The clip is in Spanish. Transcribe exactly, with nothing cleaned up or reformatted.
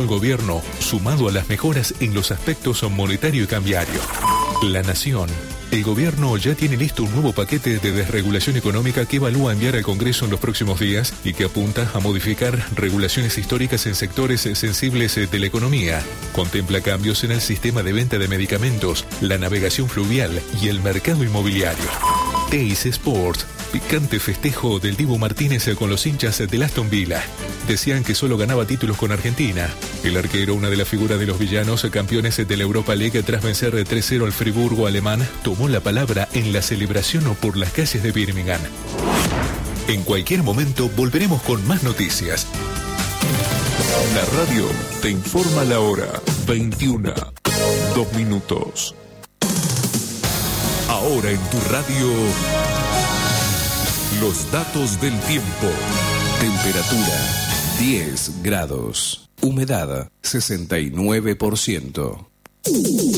Gobierno, sumado a las mejoras en los aspectos monetario y cambiario. La Nación. El Gobierno ya tiene listo un nuevo paquete de desregulación económica que evalúa enviar al Congreso en los próximos días y que apunta a modificar regulaciones históricas en sectores sensibles de la economía. Contempla cambios en el sistema de venta de medicamentos, la navegación fluvial y el mercado inmobiliario. Teis Sports. Picante festejo del Dibu Martínez con los hinchas del Aston Villa. Decían que solo ganaba títulos con Argentina. El arquero, una de las figuras de los villanos, campeones de la Europa League tras vencer de tres cero al Friburgo alemán, tomó la palabra en la celebración por las calles de Birmingham. En cualquier momento volveremos con más noticias. La radio te informa la hora. veintiuna, dos minutos. Ahora en tu radio, los datos del tiempo. Temperatura diez grados. Humedad sesenta y nueve por ciento.